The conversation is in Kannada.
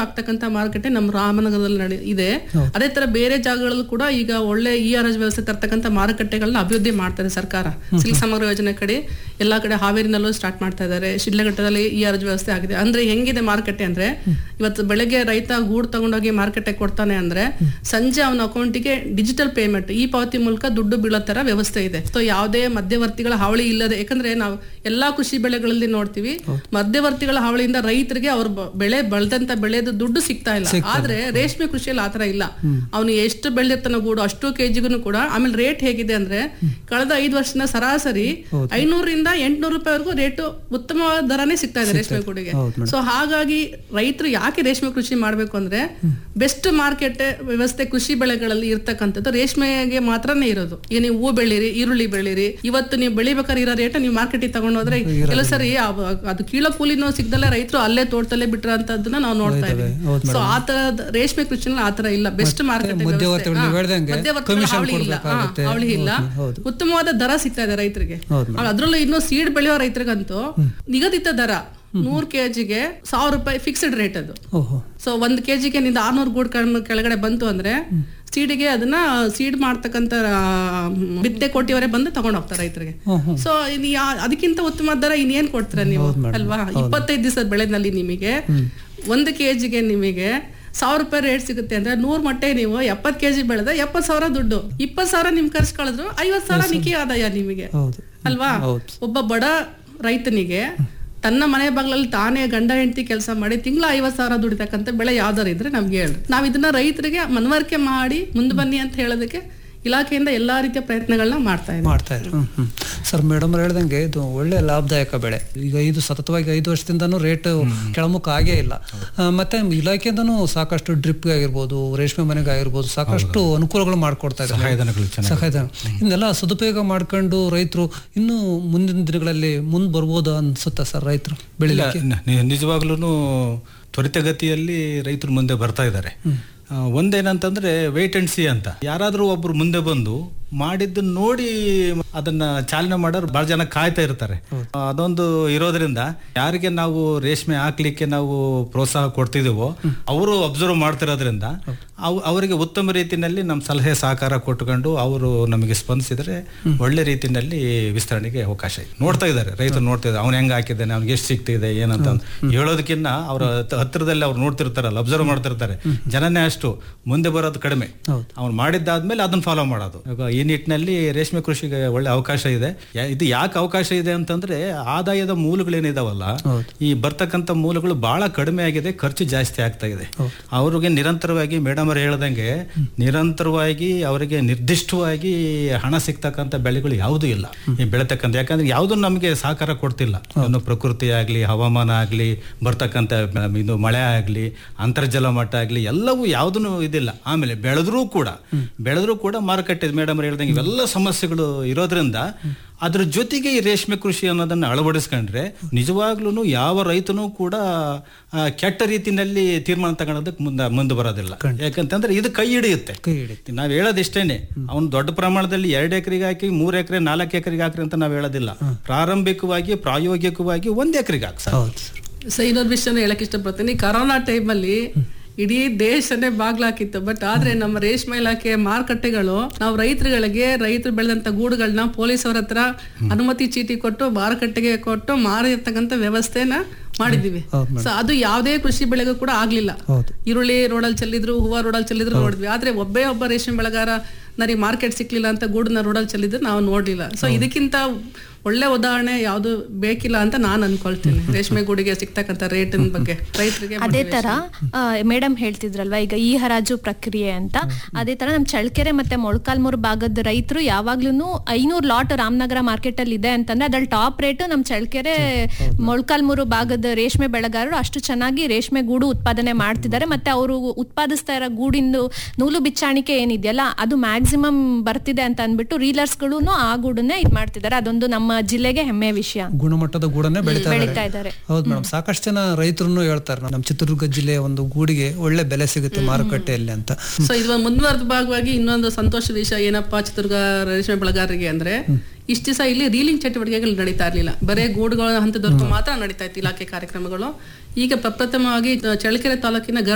ಆಗ್ತಕ್ಕಂಥ ಮಾರುಕಟ್ಟೆ ನಮ್ಮ ರಾಮನಗರದಲ್ಲಿ ಇದೆ. ಅದೇ ತರ ಬೇರೆ ಜಾಗಗಳಲ್ಲೂ ಕೂಡ ಈಗ ಒಳ್ಳೆ ERS ವ್ಯವಸ್ಥೆ ತರ್ತಕ್ಕಂಥ ಮಾರುಕಟ್ಟೆಗಳನ್ನ ಅಭಿವೃದ್ಧಿ ಮಾಡ್ತಾರೆ ಸರ್ಕಾರ. ಸಿಲ್ಕ್ ಸಮಗ್ರ ಯೋಜನೆ ಕಡೆ ಎಲ್ಲಾ ಕಡೆ ಹಾವೇರಿನಲ್ಲೂ ಸ್ಟಾರ್ಟ್ ಮಾಡ್ತಾ ಇದ್ದಾರೆ. ಶಿಡ್ಲಘಟ್ಟದಲ್ಲಿ ERS ವ್ಯವಸ್ಥೆ ಆಗಿದೆ. ಅಂದ್ರೆ ಹೆಂಗಿದೆ ಮಾರುಕಟ್ಟೆ ಅಂದ್ರೆ, ಇವತ್ತು ಬೆಳಗ್ಗೆ ರೈತ ಗೂಡು ತಗೊಂಡೋಗಿ ಮಾರುಕಟ್ಟೆ ಕೊಡ್ತಾನೆ ಅಂದ್ರೆ ಸಂಜೆ ಅವನ ಅಕೌಂಟಿಗೆ ಡಿಜಿಟಲ್ ಪೇಮೆಂಟ್ ಈ ಪಾವತಿ ಮೂಲಕ ದುಡ್ಡು ಬೀಳೋ ತರ ವ್ಯವಸ್ಥೆ ಇದೆ. ಸೊ ಯಾವುದೇ ಮಧ್ಯವರ್ತಿಗಳ ಹಾವಳಿ ಇಲ್ಲದೆ, ಯಾಕಂದ್ರೆ ನಾವು ಎಲ್ಲಾ ಕೃಷಿ ಬೆಳೆಗಳಲ್ಲಿ ನೋಡ್ತೀವಿ ಮಧ್ಯವರ್ತಿಗಳ ಹಾವಳಿಯಿಂದ ರೈತರಿಗೆ ಅವ್ರ ಬೆಳೆ ಬೆಳೆದಂತ ಬೆಳೆದ ದುಡ್ಡು ಸಿಗ್ತಾ ಇಲ್ಲ. ಆದ್ರೆ ರೇಷ್ಮೆ ಕೃಷಿಯಲ್ಲಿ ಆತರ ಇಲ್ಲ. ಅವನು ಎಷ್ಟು ಬೆಳೆದಿರ್ತಾನ ಗೂಡು ಅಷ್ಟು ಕೆಜಿಗೂ ಕೂಡ. ಆಮೇಲೆ ರೇಟ್ ಹೇಗಿದೆ ಅಂದ್ರೆ ಕಳೆದ 5 ವರ್ಷದ ಸರಾಸರಿ 500 800 ರೂಪಾಯಿವರೆಗೂ ರೇಟ್ ಉತ್ತಮವಾದ ದರನೇ ಸಿಗ್ತಾ ಇದೆ ರೇಷ್ಮೆ ಗೂಡಿಗೆ. ಸೊ ಹಾಗಾಗಿ ರೈತರು ಯಾಕೆ ರೇಷ್ಮೆ ಕೃಷಿ ಮಾಡ್ಬೇಕು ಅಂದ್ರೆ ಬೆಸ್ಟ್ ಮಾರ್ಕೆಟ್ ವ್ಯವಸ್ಥೆ ಕೃಷಿ ಬೆಳೆಗಳಲ್ಲಿ ಇರ್ತಕ್ಕಂಥದ್ದು ರೇಷ್ಮೆಗೆ ಮಾತ್ರನೇ ಇರೋದು. ಈಗ ನೀವು ಹೂ ಬೆಳೀರಿ, ಈರುಳ್ಳಿ ಬೆಳೀರಿ, ಇವತ್ತು ನೀವು ಬೆಳಿಬೇಕಾದ್ರೆ ಇರೋ ರೇಟ್ ನೀವು ಮಾರ್ಕೆಟಿಗೆ ತಗೊಂಡೋದ್ರೆ ಕೆಲವು ಸರಿ ಅದು ಕೀಳೋ ಕೂಲಿನೂ ಸಿಗ್ದಲ್ಲ ರೈತರು ಅಲ್ಲೇ ತೋಟದಲ್ಲೇ ಬಿಟ್ಟಿರೋಂಥದ್ದನ್ನ ನಾವು ನೋಡ್ತಾ ಇದ್ದೀವಿ. ಸೊ ಆತರ ರೇಷ್ಮೆ ಕೃಷಿನಲ್ಲಿ ಆತರ ಇಲ್ಲ. ಬೆಸ್ಟ್ ಮಾರ್ಕೆಟ್ ಅವಳಿ ಇಲ್ಲ, ಉತ್ತಮವಾದ ದರ ಸಿಗ್ತಾ ಇದೆ ರೈತರಿಗೆ. ಅದ್ರಲ್ಲೂ ಇನ್ನು ಸೀಡ್ ಬೆಳೆಯೋ ರೈತರಿಗಂತೂ ನಿಗದಿತ ದರ 100 kgಗೆ 1000 ರೂಪಾಯಿ ಫಿಕ್ಸ್ಡ್ ರೇಟ್ ಅದು. ಸೊ 1 kgಗೆ ನಿಂದ 600 ಗೂಡ್ ಕೆಳಗಡೆ ಬಂತು ಅಂದ್ರೆ ಸೀಡಿಗೆ ಅದನ್ನ ಸೀಡ್ ಮಾಡ್ತಕ್ಕಂತ ಬಿತ್ತೆ ಕೋಟಿಯವರೇ ಬಂದು ತಗೊಂಡ್ ಹೋಗ್ತಾರೆ ರೈತರಿಗೆ. ಸೊ ಅದಕ್ಕಿಂತ ಉತ್ತಮ ದರ ಇನ್ನೇನ್ ಕೊಡ್ತೀರಾ ನೀವು ಅಲ್ವಾ? 25 ದಿವಸದ ಬೆಳೆನಲ್ಲಿ ನಿಮಗೆ 1 kgಗೆ ನಿಮಗೆ 1000 ರೂಪಾಯಿ ರೇಟ್ ಸಿಗುತ್ತೆ ಅಂದ್ರೆ 100 ಮಟ್ಟೆ ನೀವು 70 kg ಬೆಳೆದ 70,000 ದುಡ್ಡು, 20,000 ನಿಮ್ ಖರ್ಚು ಕಳೆದ್ರು 50,000 ನಿಖಿ ಆದಾಯ ನಿಮಗೆ ಅಲ್ವಾ? ಒಬ್ಬ ಬಡ ರೈತನಿಗೆ ತನ್ನ ಮನೆ ಬಾಗ್ಲಲ್ಲಿ ತಾನೇ ಗಂಡ ಹೆಂಡತಿ ಕೆಲಸ ಮಾಡಿ ತಿಂಗಳ 50,000 ದುಡಿತಕ್ಕಂಥ ಬೆಳೆ ಯಾವ್ದಾರು ಇದ್ರೆ ನಮ್ಗೆ ಹೇಳ್ರಿ. ನಾವ್ ಇದನ್ನ ರೈತರಿಗೆ ಮನವರಿಕೆ ಮಾಡಿ ಮುಂದೆ ಬನ್ನಿ ಅಂತ ಹೇಳೋದಕ್ಕೆ ಇಲಾಖೆಯಿಂದ ಎಲ್ಲಾ ರೀತಿಯ ಪ್ರಯತ್ನಗಳನ್ನ ಮಾಡ್ತಾ ಇದ್ದಾರೆ. ಸರ್ ಮೇಡಮ್ ಹೇಳ್ದಂಗೆ ಇದು ಒಳ್ಳೆ ಲಾಭದಾಯಕ ಬೆಳೆ. ಈಗ ಇದು ಸತತವಾಗಿ 5 ವರ್ಷದಿಂದನೂ ರೇಟ್ ಕೆಳಮುಖ ಆಗೇ ಇಲ್ಲ. ಮತ್ತೆ ಇಲಾಖೆಯಿಂದನೂ ಸಾಕಷ್ಟು ಡ್ರಿಪ್ ಆಗಿರ್ಬೋದು, ರೇಷ್ಮೆ ಮನೆಗೆ ಆಗಿರ್ಬೋದು ಸಾಕಷ್ಟು ಅನುಕೂಲಗಳು ಮಾಡ್ಕೊಡ್ತಾ ಇದ್ದಾರೆ. ಸಹಾಯಧನ ಇದನ್ನೆಲ್ಲ ಸದುಪಯೋಗ ಮಾಡ್ಕೊಂಡು ರೈತರು ಇನ್ನೂ ಮುಂದಿನ ದಿನಗಳಲ್ಲಿ ಮುಂದೆ ಬರ್ಬೋದು ಅನ್ಸುತ್ತಾ ಸರ್ ರೈತರು ಬೆಳಿಲಿಕ್ಕೆ? ನಿಜವಾಗ್ಲೂ ತ್ವರಿತಗತಿಯಲ್ಲಿ ರೈತರು ಮುಂದೆ ಬರ್ತಾ ಇದ್ದಾರೆ. ಒಂದೇನಂತಂದ್ರೆ ವೇಟ್ ಅಂಡ್ ಸಿ ಅಂತ, ಯಾರಾದ್ರೂ ಒಬ್ರು ಮುಂದೆ ಬಂದು ಮಾಡಿದ್ದನ್ನ ನೋಡಿ ಅದನ್ನ ಚಾಲನೆ ಮಾಡೋರು ಬಹಳ ಜನ ಕಾಯ್ತಾ ಇರ್ತಾರೆ. ಅದೊಂದು ಇರೋದ್ರಿಂದ ಯಾರಿಗೆ ನಾವು ರೇಷ್ಮೆ ಹಾಕ್ಲಿಕ್ಕೆ ನಾವು ಪ್ರೋತ್ಸಾಹ ಕೊಡ್ತಿದೀವೋ ಅವರು ಅಬ್ಸರ್ವ್ ಮಾಡ್ತಿರೋದ್ರಿಂದ ಅವರಿಗೆ ಉತ್ತಮ ರೀತಿಯಲ್ಲಿ ನಮ್ಮ ಸಲಹೆ ಸಹಕಾರ ಕೊಟ್ಟುಕೊಂಡು ಅವರು ನಮಗೆ ಸ್ಪಂದಿಸಿದ್ರೆ ಒಳ್ಳೆ ರೀತಿಯಲ್ಲಿ ವಿಸ್ತರಣೆಗೆ ಅವಕಾಶ ಇದೆ. ನೋಡ್ತಾ ಇದ್ದಾರೆ ರೈತರು, ನೋಡ್ತಾ ಇದ್ದಾರೆ ಅವ್ನು ಹೆಂಗ್ ಹಾಕಿದ್ದಾನೆ, ಅವ್ನಿಗೆ ಎಷ್ಟು ಸಿಗ್ತಿದೆ ಏನಂತ ಹೇಳೋದಕ್ಕಿಂತ ಅವ್ರ ಹತ್ತಿರದಲ್ಲಿ ಅವ್ರು ನೋಡ್ತಿರ್ತಾರಲ್ಲ, ಅಬ್ಸರ್ವ್ ಮಾಡ್ತಿರ್ತಾರೆ. ಜನನೇ ಅಷ್ಟು ಮುಂದೆ ಬರೋದು ಕಡಿಮೆ, ಅವ್ನು ಮಾಡಿದ್ದಾದ್ಮೇಲೆ ಅದನ್ನ ಫಾಲೋ ಮಾಡೋದು. ಈ ನಿಟ್ಟಿನಲ್ಲಿ ರೇಷ್ಮೆ ಕೃಷಿಗೆ ಒಳ್ಳೆ ಅವಕಾಶ ಇದೆ. ಇದು ಯಾಕೆ ಅವಕಾಶ ಇದೆ ಅಂತಂದ್ರೆ ಆದಾಯದ ಮೂಲಗಳೇನಿದಾವಲ್ಲ, ಈ ಬರ್ತಕ್ಕಂಥ ಮೂಲಗಳು ಬಹಳ ಕಡಿಮೆ ಆಗಿದೆ, ಖರ್ಚು ಜಾಸ್ತಿ ಆಗ್ತಾ ಇದೆ. ಅವ್ರಿಗೆ ನಿರಂತರವಾಗಿ ಮೇಡಮ್ ಅವರು ಹೇಳ್ದಂಗೆ ನಿರಂತರವಾಗಿ ಅವರಿಗೆ ನಿರ್ದಿಷ್ಟವಾಗಿ ಹಣ ಸಿಗ್ತಕ್ಕಂಥ ಬೆಳೆಗಳು ಯಾವುದೂ ಇಲ್ಲ ಈ ಬೆಳೆತಕ್ಕಂಥ. ಯಾಕಂದ್ರೆ ಯಾವ್ದು ನಮಗೆ ಸಹಕಾರ ಕೊಡ್ತಿಲ್ಲ. ಇನ್ನು ಪ್ರಕೃತಿ ಆಗ್ಲಿ, ಹವಾಮಾನ ಆಗ್ಲಿ, ಬರ್ತಕ್ಕಂಥ ಇದು ಮಳೆ ಆಗ್ಲಿ, ಅಂತರ್ಜಲ ಮಟ್ಟ ಆಗ್ಲಿ, ಎಲ್ಲವೂ ಯಾವುದೂ ಇದಿಲ್ಲ. ಆಮೇಲೆ ಬೆಳೆದ್ರೂ ಕೂಡ ಮಾರುಕಟ್ಟೆ ಮೇಡಮ್ ಹೇಳ್ದಂಗೆ ಇವೆಲ್ಲ ಸಮಸ್ಯೆಗಳು ಇರೋದ್ರಿಂದ ಅದ್ರ ಜೊತೆಗೆ ಈ ರೇಷ್ಮೆ ಕೃಷಿ ಅನ್ನೋದನ್ನ ಅಳವಡಿಸ್ಕೊಂಡ್ರೆ ನಿಜವಾಗ್ಲೂ ಯಾವ ರೈತನೂ ಕೂಡ ಕೆಟ್ಟ ರೀತಿಯಲ್ಲಿ ತೀರ್ಮಾನ ತಗೊಳೋದಕ್ಕೆ ಮುಂದೆ ಬರೋದಿಲ್ಲ. ಯಾಕಂತಂದ್ರೆ ಇದು ಕೈ ಹಿಡಿಯುತ್ತೆ. ನಾವ್ ಹೇಳೋದಿಷ್ಟೇನೆ, ಅವ್ನು ದೊಡ್ಡ ಪ್ರಮಾಣದಲ್ಲಿ 2 ಎಕರೆಗೆ ಹಾಕಿ 3 ಎಕರೆ 4 ಎಕರೆಗೆ ಹಾಕ್ರಿ ಅಂತ ನಾವ್ ಹೇಳೋದಿಲ್ಲ. ಪ್ರಾರಂಭಿಕವಾಗಿ ಪ್ರಾಯೋಗಿಕವಾಗಿ 1 ಎಕರೆಗೆ ಹಾಕಿ. ಸೊ ಇನ್ನೊಂದು ವಿಷಯ ಹೇಳಕ್ ಇಷ್ಟಪಡ್ತೀನಿ. ಕರೋನಾ ಟೈಮಲ್ಲಿ ಇಡೀ ದೇಶನೇ ಬಾಗ್ಲಾಕಿತ್ತು. ಬಟ್ ಆದ್ರೆ ನಮ್ಮ ರೇಷ್ಮೆ ಇಲಾಖೆ ಮಾರುಕಟ್ಟೆಗಳು ನಾವು ರೈತರು ಬೆಳೆದಂತ ಗೂಡುಗಳನ್ನ ಪೊಲೀಸರ ಹತ್ರ ಅನುಮತಿ ಚೀಟಿ ಕೊಟ್ಟು ಮಾರುಕಟ್ಟೆಗೆ ಕೊಟ್ಟು ಮಾರಿರ್ತಕ್ಕಂಥ ವ್ಯವಸ್ಥೆನ ಮಾಡಿದೀವಿ. ಸೊ ಅದು ಯಾವುದೇ ಕೃಷಿ ಬೆಳೆಗೂ ಕೂಡ ಆಗ್ಲಿಲ್ಲ. ಈರುಳ್ಳಿ ರೋಡಲ್ಲಿ ಚೆಲ್ಲಿದ್ರು, ಹೂವ ರೋಡಲ್ಲಿ ಚೆಲ್ಲಿದ್ರು ನೋಡಿದ್ವಿ. ಆದ್ರೆ ಒಬ್ಬ ರೇಷ್ಮೆ ಬೆಳೆಗಾರ ನನಗೆ ಮಾರ್ಕೆಟ್ ಸಿಕ್ಲಿಲ್ಲ ಅಂತ ಗೂಡನ್ನ ರೋಡಲ್ಲಿ ಚೆಲ್ಲಿದ್ರು ನಾವು ನೋಡ್ಲಿಲ್ಲ. ಸೊ ಇದಕ್ಕಿಂತ ಒಳ್ಳೆ ಉದಾಹರಣೆ ಯಾವ್ದು ಬೇಕಿಲ್ಲ ಅಂತ ನಾನು ಅನ್ಕೊಳ್ತೀನಿ. ರೇಷ್ಮೆ ಗೂಡಿಗೆ ಸಿಗ್ತಕ್ಕಂಥ ರೇಟಿನ ಬಗ್ಗೆ ರೈತರಿಗೆ. ಅದೇ ತರ ಮೇಡಮ್ ಹೇಳ್ತಿದ್ರಲ್ವಾ ಈಗ ಈ ಹರಾಜು ಪ್ರಕ್ರಿಯೆ ಅಂತ, ಅದೇ ತರ ನಮ್ ಚಳ್ಳಕೆರೆ ಮತ್ತೆ ಮೊಳಕಾಲ್ಮೂರು ಭಾಗದ ರೈತರು ಯಾವಾಗ್ಲೂ 500 ಲಾಟ್ ರಾಮನಗರ ಮಾರ್ಕೆಟ್ ಅಲ್ಲಿ ಇದೆ ಅಂತಂದ್ರೆ ಅದ್ರಲ್ಲಿ ಟಾಪ್ ರೇಟ್ ನಮ್ ಚಳ್ಳಕೆರೆ ಮೊಳಕಾಲ್ಮೂರು ಭಾಗದ ರೇಷ್ಮೆ ಬೆಳೆಗಾರರು ಅಷ್ಟು ಚೆನ್ನಾಗಿ ರೇಷ್ಮೆ ಗೂಡು ಉತ್ಪಾದನೆ ಮಾಡ್ತಿದ್ದಾರೆ. ಮತ್ತೆ ಅವರು ಉತ್ಪಾದಿಸ್ತಾ ಇರೋ ಗೂಡಿಂದು ನೂಲು ಬಿಚ್ಚಾಣಿಕೆ ಏನಿದೆಯಲ್ಲ ಅದು ಮ್ಯಾಕ್ಸಿಮಮ್ ಬರ್ತಿದೆ ಅಂತ ಅಂದ್ಬಿಟ್ಟು ರೀಲರ್ಸ್ ಗಳು ಆ ಗೂಡನ್ನೇ ಇದ್ ಮಾಡ್ತಿದ್ದಾರೆ. ಅದೊಂದು ನಮ್ಮ ಜಿಲ್ಲೆಗೆ ಹೆಮ್ಮೆಯ ವಿಷಯ. ಗುಣಮಟ್ಟದ ಗೂಡನ್ನೇ ಬೆಳೀತಾ ಇದ್ದಾರೆ. ಹೌದು ಮೇಡಮ್, ಸಾಕಷ್ಟು ಜನ ರೈತರು ಹೇಳ್ತಾರೆ ನಮ್ಮ ಚಿತ್ರದುರ್ಗ ಜಿಲ್ಲೆಯ ಒಂದು ಗೂಡಿಗೆ ಒಳ್ಳೆ ಬೆಲೆ ಸಿಗುತ್ತೆ ಮಾರುಕಟ್ಟೆಯಲ್ಲಿ ಅಂತ. ಸೊ ಇದು ಮುಂದುವರೆದ ಭಾಗವಾಗಿ ಇನ್ನೊಂದು ಸಂತೋಷದ ವಿಷಯ ಏನಪ್ಪಾ ಚಿತ್ರದುರ್ಗ ರೇಷ್ಮೆ ಬೆಳೆಗಾರರಿಗೆ ಅಂದ್ರೆ, ಇಷ್ಟು ದಿವಸ ಇಲ್ಲಿ ರೀಲಿಂಗ್ ಚಟುವಟಿಕೆಗಳು ನಡೀತಾ ಇರ್ಲಿಲ್ಲ. ಬರೇ ಗೂಡುಗಳ ಹಂತದವರೆಗೂ ಮಾತ್ರ ನಡೀತಾ ಇತ್ತು ಇಲಾಖೆ ಕಾರ್ಯಕ್ರಮಗಳು. ಈಗ ಪ್ರಪ್ರಥಮವಾಗಿ ಚಳ್ಳಕೆರೆ ತಾಲೂಕಿನ